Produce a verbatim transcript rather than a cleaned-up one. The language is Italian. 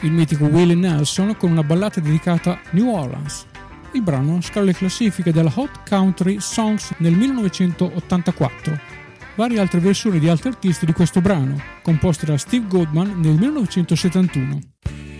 il mitico Willie Nelson con una ballata dedicata a New Orleans. Il brano scala le classifiche della Hot Country Songs nel millenovecentottantaquattro. Varie altre versioni di altri artisti di questo brano, composte da Steve Goodman nel millenovecentosettantuno.